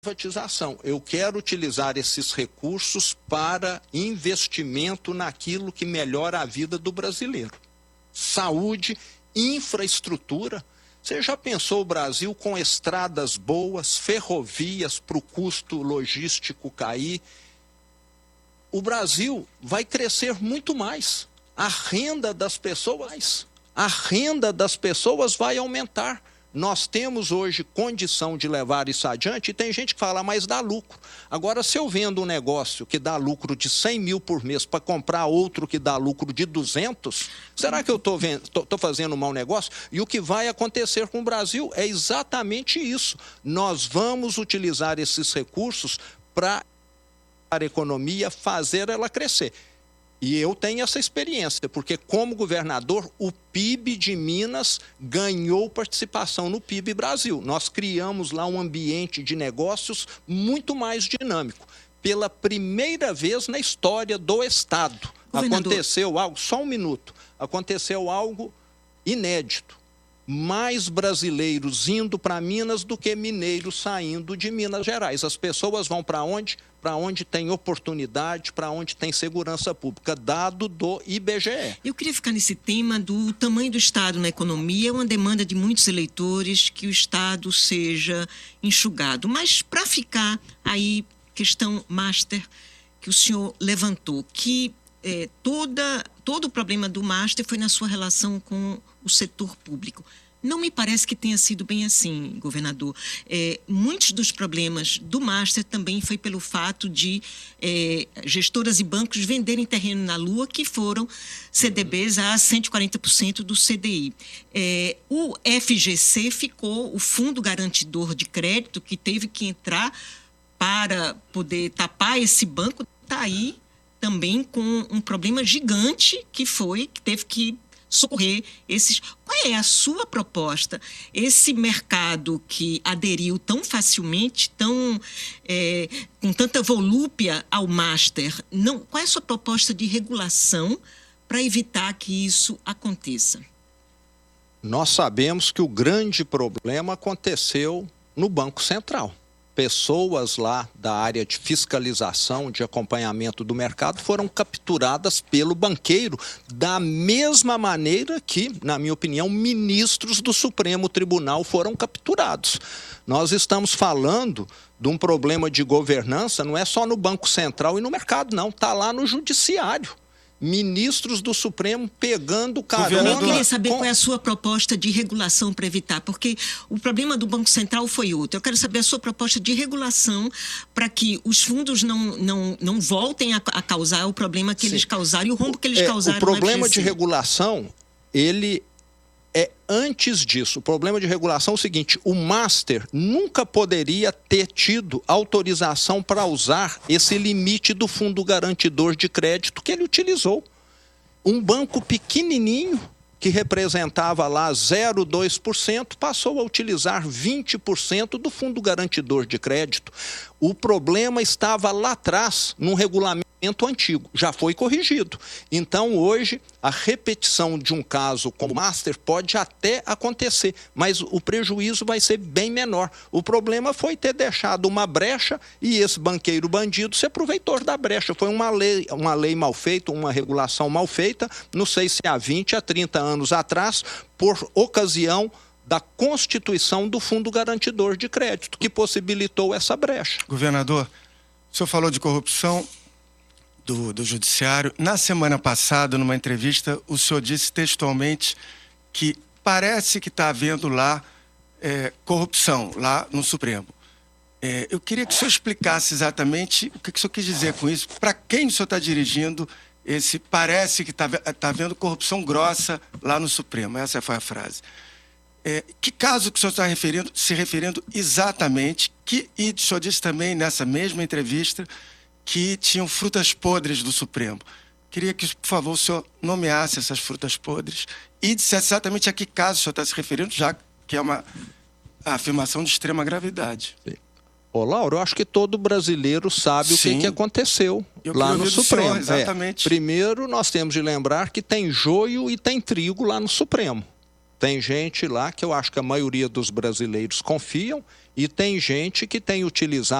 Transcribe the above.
privatização. Eu quero utilizar esses recursos para investimento naquilo que melhora a vida do brasileiro. Saúde, infraestrutura. Você já pensou o Brasil com estradas boas, ferrovias para o custo logístico cair? O Brasil vai crescer muito mais. A renda das pessoas vai aumentar. Nós temos hoje condição de levar isso adiante e tem gente que fala, mas dá lucro. Agora, se eu vendo um negócio que dá lucro de 100 mil por mês para comprar outro que dá lucro de 200, será que eu estou fazendo um mau negócio? E o que vai acontecer com o Brasil é exatamente isso. Nós vamos utilizar esses recursos para a economia, fazer ela crescer. E eu tenho essa experiência, porque como governador, o PIB de Minas ganhou participação no PIB Brasil. Nós criamos lá um ambiente de negócios muito mais dinâmico. Pela primeira vez na história do Estado, aconteceu algo, só um minuto, aconteceu algo inédito. Mais brasileiros indo para Minas do que mineiros saindo de Minas Gerais. As pessoas vão para onde? Para onde tem oportunidade, para onde tem segurança pública, dado do IBGE. Eu queria ficar nesse tema do tamanho do Estado na economia. É uma demanda de muitos eleitores que o Estado seja enxugado. Mas para ficar aí, questão master que o senhor levantou, que todo o problema do master foi na sua relação com o setor público. Não me parece que tenha sido bem assim, governador. Muitos dos problemas do master também foi pelo fato de gestoras e bancos venderem terreno na Lua, que foram CDBs a 140% do CDI. O FGC ficou, o Fundo Garantidor de Crédito, que teve que entrar para poder tapar esse banco, está aí também com um problema gigante que teve que socorrer esses. Qual é a sua proposta? Esse mercado que aderiu tão facilmente, com tanta volúpia ao master, qual é a sua proposta de regulação para evitar que isso aconteça? Nós sabemos que o grande problema aconteceu no Banco Central. Pessoas lá da área de fiscalização, de acompanhamento do mercado, foram capturadas pelo banqueiro da mesma maneira que, na minha opinião, ministros do Supremo Tribunal foram capturados. Nós estamos falando de um problema de governança, não é só no Banco Central e no mercado, não. Está lá no Judiciário. Ministros do Supremo pegando carona. Eu queria saber qual é a sua proposta de regulação para evitar, porque o problema do Banco Central foi outro. Eu quero saber a sua proposta de regulação para que os fundos não voltem a causar o problema que eles causaram e o rombo que eles causaram. O problema de regulação, ele é antes disso. O problema de regulação é o seguinte: o master nunca poderia ter tido autorização para usar esse limite do Fundo Garantidor de Crédito que ele utilizou. Um banco pequenininho, que representava lá 0,2%, passou a utilizar 20% do Fundo Garantidor de Crédito. O problema estava lá atrás, num regulamento antigo, já foi corrigido. Então, hoje, a repetição de um caso como o Master pode até acontecer, mas o prejuízo vai ser bem menor. O problema foi ter deixado uma brecha e esse banqueiro bandido se aproveitou da brecha. Foi uma lei mal feita, uma regulação mal feita, não sei se há 20, há 30 anos atrás, por ocasião da constituição do Fundo Garantidor de Crédito, que possibilitou essa brecha. Governador, o senhor falou de corrupção do Judiciário. Na semana passada, numa entrevista, o senhor disse textualmente que parece que está havendo lá corrupção, lá no Supremo. Eu queria que o senhor explicasse exatamente o que o senhor quis dizer com isso, para quem o senhor está dirigindo esse parece que está havendo corrupção grossa lá no Supremo. Essa foi a frase. Que caso que o senhor está se referindo exatamente, e o senhor disse também nessa mesma entrevista que tinham frutas podres do Supremo. Queria que, por favor, o senhor nomeasse essas frutas podres e dissesse exatamente a que caso o senhor está se referindo, já que é uma afirmação de extrema gravidade. Sim. Lauro, eu acho que todo brasileiro sabe o que aconteceu lá no Supremo. Senhor, exatamente. Primeiro, nós temos de lembrar que tem joio e tem trigo lá no Supremo. Tem gente lá que eu acho que a maioria dos brasileiros confiam e tem gente que tem utilizado